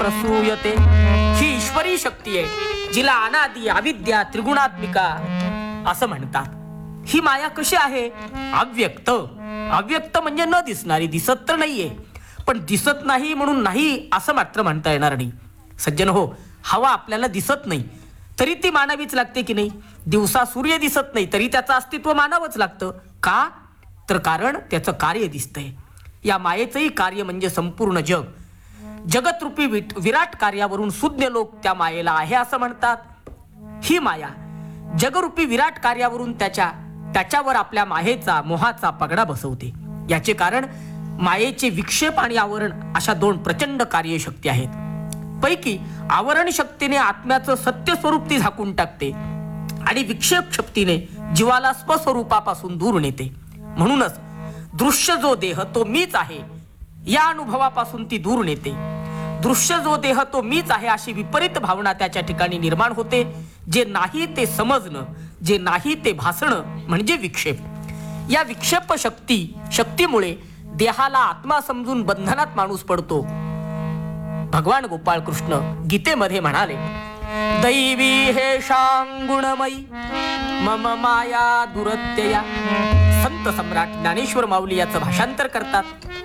प्रसूयते. ही ईश्वरी शक्ती आहे, जिला अनादि अविद्या त्रिगुणात्मिका असं म्हणतात. ही माया कशी आहे? अव्यक्त. अव्यक्त म्हणजे न दिसणारी, दिसत तर नाहीये, पण दिसत नाही म्हणून नाही असं मात्र म्हणता येणार नाही. सज्जन हो, हवा आपल्याला दिसत नाही तरी ती मानावीच लागते की नाही? दिवसा सूर्य दिसत नाही तरी त्याचं अस्तित्व मानावंच लागतं. का? तर कारण त्याचं कार्य दिसतंय. या मायेचंही कार्य म्हणजे संपूर्ण जग. जगतरूपी विराट कार्यावरून सुज्ञ लोक त्या मायेला आहे असं म्हणतात. ही माया जगरूपी विराट कार्यावरून त्याच्यावर आपल्या मायेचा मोहाचा पगडा बसवते. याचे कारण मायेचे विक्षेप आणि आवरण अशा दोन प्रचंड कार्यशक्ती आहेत. पैकी आवरण शक्तीने आत्म्याचं सत्य स्वरूप ती झाकून टाकते आणि विक्षेप शक्तीने जीवाला स्वस्वरूपापासून दूर नेते. म्हणूनच दृश्य जो देह तो मीच आहे या अनुभवापासून ती दूर नेते. दृश्य जो देह तो मीच आहे अशी विपरीत भावना त्याच्या ठिकाणी निर्माण होते. जे नाही ते समजणं, जे नाही ते भासणं म्हणजे विक्षेप. या विक्षेप शक्तीमुळे देहाला आत्मा समजून बंधनात माणूस पडतो. भगवान गोपाळ कृष्ण गीतेमध्ये म्हणाले, दैवी हे गुणमयी मम माया दुरत्यया. संत सम्राट ज्ञानेश्वर माऊली याचं भाषांतर करतात.